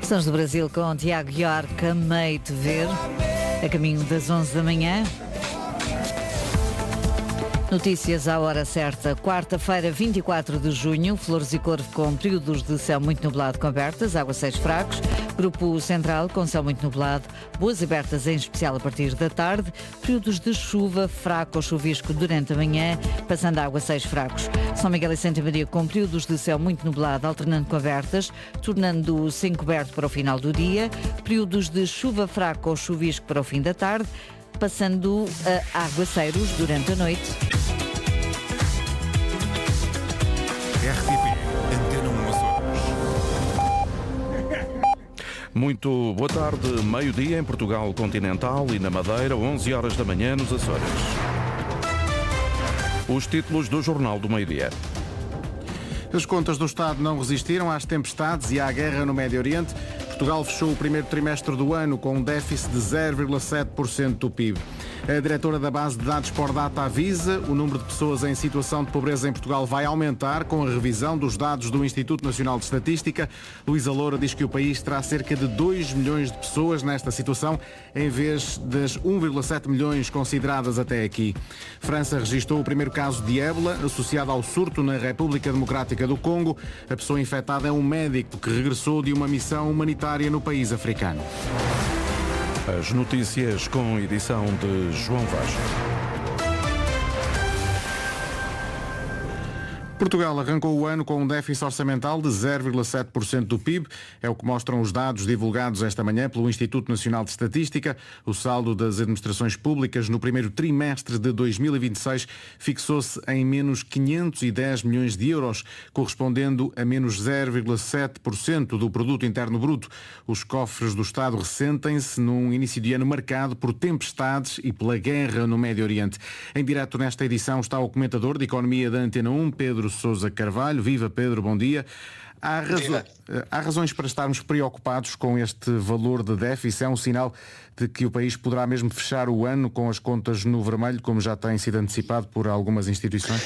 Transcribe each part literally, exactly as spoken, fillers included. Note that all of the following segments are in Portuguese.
Sons do Brasil com Tiago York, Meio de Ver, a caminho das onze da manhã. Notícias à hora certa, quarta-feira, vinte e quatro de junho, Flores e Corvo com períodos de céu muito nublado com abertas, aguaceiros fracos, Grupo Central com céu muito nublado, boas abertas em especial a partir da tarde, períodos de chuva fraco ou chuvisco durante a manhã, passando a aguaceiros fracos. São Miguel e Santa Maria com períodos de céu muito nublado, alternando com abertas, tornando-se encoberto para o final do dia, períodos de chuva fraco ou chuvisco para o fim da tarde, passando a aguaceiros durante a noite. R T P, Antena um Açores. Muito boa tarde, meio-dia em Portugal continental e na Madeira, onze horas da manhã nos Açores. Os títulos do Jornal do Meio-Dia. As contas do Estado não resistiram às tempestades e à guerra no Médio Oriente. Portugal fechou o primeiro trimestre do ano com um déficit de zero vírgula sete por cento do P I B. A diretora da base de dados Pordata avisa, o número de pessoas em situação de pobreza em Portugal vai aumentar com a revisão dos dados do Instituto Nacional de Estatística. Luísa Loura diz que o país terá cerca de dois milhões de pessoas nesta situação, em vez das um vírgula sete milhões consideradas até aqui. França registrou o primeiro caso de ébola associado ao surto na República Democrática do Congo. A pessoa infectada é um médico que regressou de uma missão humanitária no país africano. As notícias com edição de João Vaz. Portugal arrancou o ano com um déficit orçamental de zero vírgula sete por cento do P I B. É o que mostram os dados divulgados esta manhã pelo Instituto Nacional de Estatística. O saldo das administrações públicas no primeiro trimestre de dois mil e vinte e seis fixou-se em menos quinhentos e dez milhões de euros, correspondendo a menos zero vírgula sete por cento do produto interno bruto. Os cofres do Estado ressentem-se num início de ano marcado por tempestades e pela guerra no Médio Oriente. Em direto nesta edição está o comentador de Economia da Antena um, Pedro Sousa Carvalho. Viva, Pedro, bom dia. Há, razo... Há razões para estarmos preocupados com este valor de déficit? É um sinal de que o país poderá mesmo fechar o ano com as contas no vermelho, como já tem sido antecipado por algumas instituições?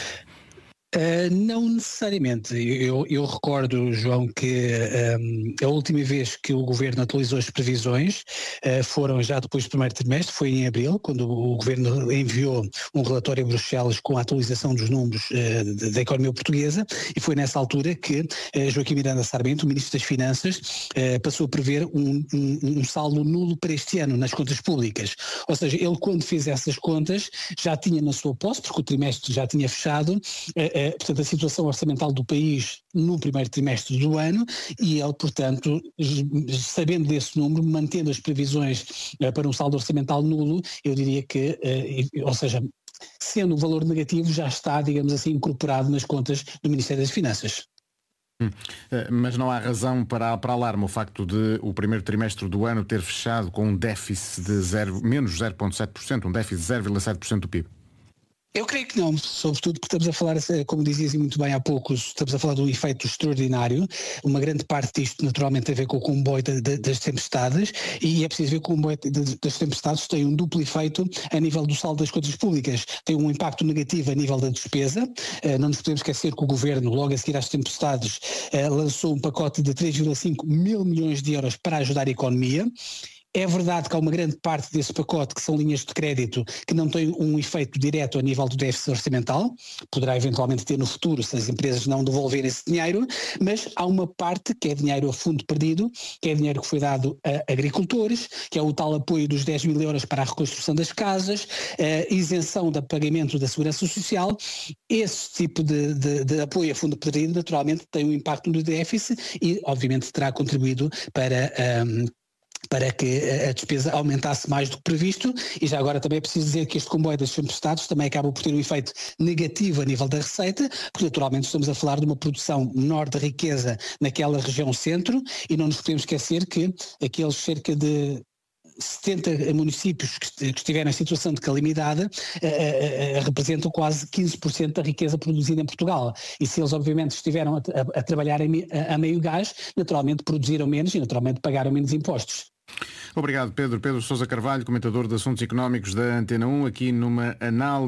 Uh, não necessariamente. Eu, eu recordo, João, que um, a última vez que o Governo atualizou as previsões uh, foram já depois do primeiro trimestre, foi em abril, quando o Governo enviou um relatório a Bruxelas com a atualização dos números uh, da economia portuguesa, e foi nessa altura que uh, Joaquim Miranda Sarmento, o Ministro das Finanças, uh, passou a prever um, um, um saldo nulo para este ano nas contas públicas. Ou seja, ele quando fez essas contas já tinha na sua posse, porque o trimestre já tinha fechado, uh, portanto, a situação orçamental do país no primeiro trimestre do ano, e ele, portanto, sabendo desse número, mantendo as previsões uh, para um saldo orçamental nulo, eu diria que, uh, ou seja, sendo o valor negativo, já está, digamos assim, incorporado nas contas do Ministério das Finanças. Hum. Mas não há razão para, para alarme o facto de o primeiro trimestre do ano ter fechado com um déficit de zero, menos zero vírgula sete por cento, um déficit de zero vírgula sete por cento do P I B? Eu creio que não, sobretudo porque estamos a falar, como dizias muito bem há pouco, estamos a falar de um efeito extraordinário. Uma grande parte disto naturalmente tem a ver com o comboio de, de, das tempestades, e é preciso ver que o comboio de, de, das tempestades tem um duplo efeito a nível do saldo das contas públicas. Tem um impacto negativo a nível da despesa. Não nos podemos esquecer que o Governo, logo a seguir às tempestades, lançou um pacote de três vírgula cinco mil milhões de euros para ajudar a economia. É verdade que há uma grande parte desse pacote que são linhas de crédito que não tem um efeito direto a nível do déficit orçamental, poderá eventualmente ter no futuro se as empresas não devolverem esse dinheiro, mas há uma parte que é dinheiro a fundo perdido, que é dinheiro que foi dado a agricultores, que é o tal apoio dos dez mil euros para a reconstrução das casas, a isenção do pagamento da segurança social. Esse tipo de, de, de apoio a fundo perdido naturalmente tem um impacto no déficit e obviamente terá contribuído para um, para que a despesa aumentasse mais do que previsto. E já agora também é preciso dizer que este comboio das tempestades também acaba por ter um efeito negativo a nível da receita, porque naturalmente estamos a falar de uma produção menor de riqueza naquela região centro, e não nos podemos esquecer que aqueles cerca de setenta municípios que estiveram em situação de calamidade uh, uh, uh, representam quase quinze por cento da riqueza produzida em Portugal, e se eles obviamente estiveram a, a, a trabalhar a, a meio gás, naturalmente produziram menos e naturalmente pagaram menos impostos. Obrigado, Pedro. Pedro Sousa Carvalho, comentador de assuntos económicos da Antena um, aqui numa análise